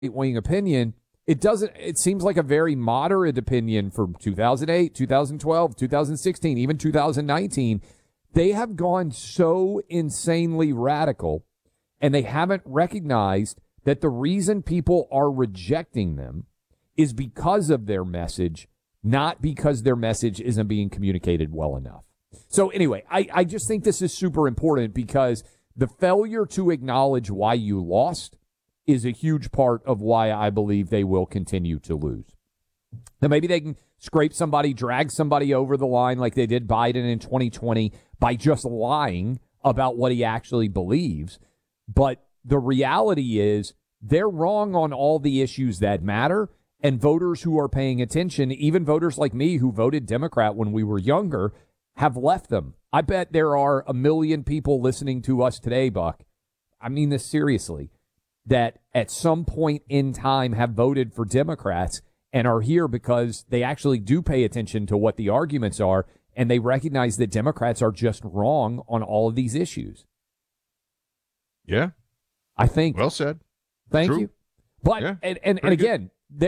right-wing opinion. It seems like a very moderate opinion from 2008, 2012, 2016, even 2019. They have gone so insanely radical, and they haven't recognized that the reason people are rejecting them is because of their message, not because their message isn't being communicated well enough. So anyway, I just think this is super important because the failure to acknowledge why you lost is a huge part of why I believe they will continue to lose. Now, maybe they can scrape somebody, drag somebody over the line like they did Biden in 2020 by just lying about what he actually believes. But the reality is they're wrong on all the issues that matter. And voters who are paying attention, even voters like me who voted Democrat when we were younger, have left them. I bet there are 1 million people listening to us today, Buck. I mean this seriously, that at some point in time have voted for Democrats and are here because they actually do pay attention to what the arguments are, and they recognize that Democrats are just wrong on all of these issues. Yeah. I think. Well said. Thank True. you. But, yeah. and again,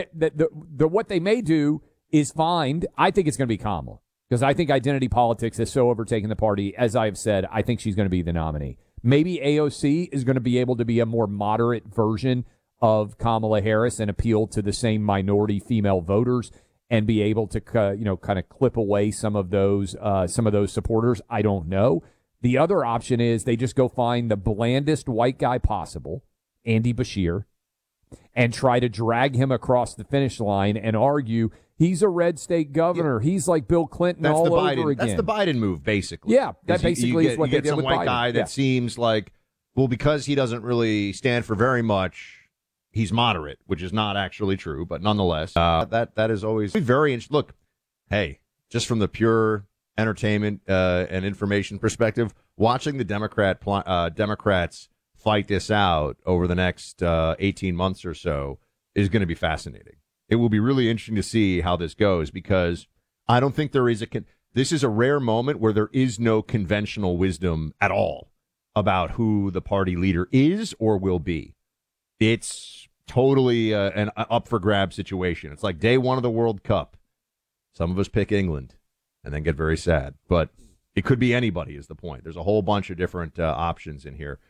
the what they may do is find, I think it's going to be Kamala, because I think identity politics has so overtaken the party. As I've said, I think she's going to be the nominee. Maybe AOC is going to be able to be a more moderate version of Kamala Harris and appeal to the same minority female voters and be able to, kind of clip away some of those supporters. I don't know. The other option is they just go find the blandest white guy possible, Andy Beshear, and try to drag him across the finish line and argue he's a red state governor. Yeah. He's like Bill Clinton all over again. That's the Biden move, basically. Yeah, that basically is what they did with Biden. You get some white guy that seems like, well, because he doesn't really stand for very much, he's moderate, which is not actually true, but nonetheless, that is always very interesting. Look, hey, just from the pure entertainment and information perspective, watching the Democrats fight this out over the next 18 months or so is going to be fascinating. It will be really interesting to see how this goes, because I don't think there is this is a rare moment where there is no conventional wisdom at all about who the party leader is or will be. It's totally an up for grab situation. It's like day one of the World Cup. Some of us pick England and then get very sad, but it could be anybody is the point. There's a whole bunch of different options in here.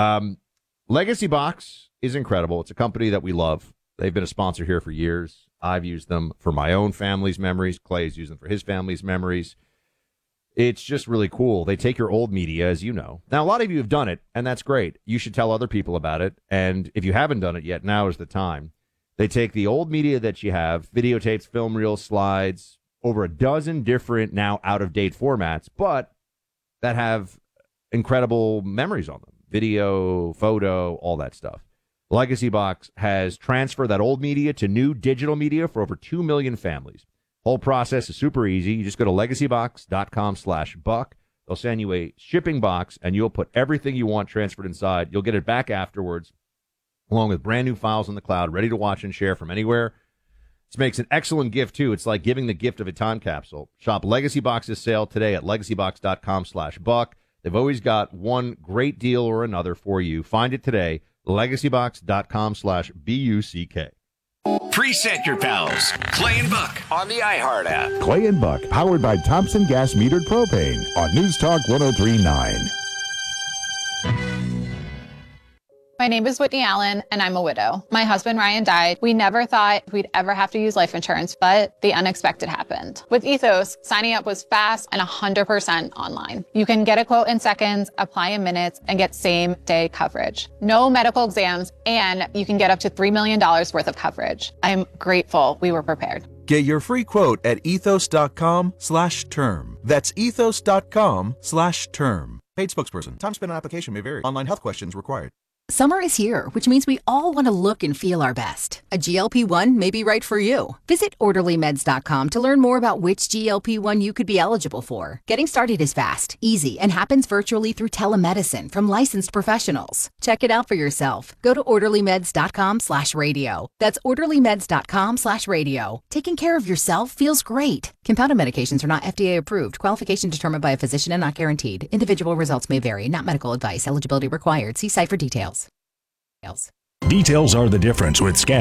Legacy Box is incredible. It's a company that we love. They've been a sponsor here for years. I've used them for my own family's memories. Clay's used them for his family's memories. It's just really cool. They take your old media, as you know. Now, a lot of you have done it, and that's great. You should tell other people about it. And if you haven't done it yet, now is the time. They take the old media that you have, videotapes, film reels, slides, over a dozen different now out-of-date formats, but that have incredible memories on them. Video, photo, all that stuff. Legacy Box has transferred that old media to new digital media for over 2 million families. Whole process is super easy. You just go to legacybox.com/buck. They'll send you a shipping box, and you'll put everything you want transferred inside. You'll get it back afterwards, along with brand new files on the cloud, ready to watch and share from anywhere. This makes an excellent gift, too. It's like giving the gift of a time capsule. Shop Legacy Box's sale today at legacybox.com/buck. They've always got one great deal or another for you. Find it today, legacybox.com/BUCK. Preset your pals. Clay and Buck on the iHeart app. Clay and Buck, powered by Thompson Gas Metered Propane on News Talk 103.9. My name is Whitney Allen, and I'm a widow. My husband, Ryan, died. We never thought we'd ever have to use life insurance, but the unexpected happened. With Ethos, signing up was fast and 100% online. You can get a quote in seconds, apply in minutes, and get same-day coverage. No medical exams, and you can get up to $3 million worth of coverage. I'm grateful we were prepared. Get your free quote at ethos.com/term. That's ethos.com/term. Paid spokesperson. Time spent on application may vary. Online health questions required. Summer is here, which means we all want to look and feel our best. A GLP-1 may be right for you. Visit orderlymeds.com to learn more about which GLP-1 you could be eligible for. Getting started is fast, easy, and happens virtually through telemedicine from licensed professionals. Check it out for yourself. Go to orderlymeds.com/radio. That's orderlymeds.com/radio. Taking care of yourself feels great. Compounded medications are not FDA approved. Qualification determined by a physician and not guaranteed. Individual results may vary. Not medical advice. Eligibility required. See site for details. Details are the difference with Skag.